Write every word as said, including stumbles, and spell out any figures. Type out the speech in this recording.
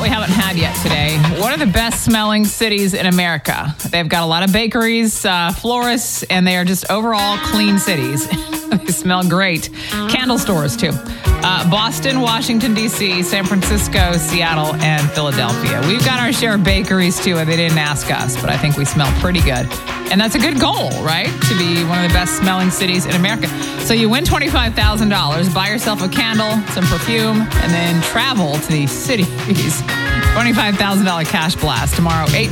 we haven't had yet today. What are the best smelling cities in America? They've got a lot of bakeries, uh, florists, and they are just overall clean cities. They smell great. Candle stores, too. Uh, Boston, Washington, D C, San Francisco, Seattle, and Philadelphia. We've got our share of bakeries, too, and they didn't ask us, but I think we smell pretty good. And that's a good goal, right? To be one of the best smelling cities in America. So you win twenty-five thousand dollars, buy yourself a candle, some perfume, and then travel to these cities. twenty-five thousand dollars cash blast tomorrow, eight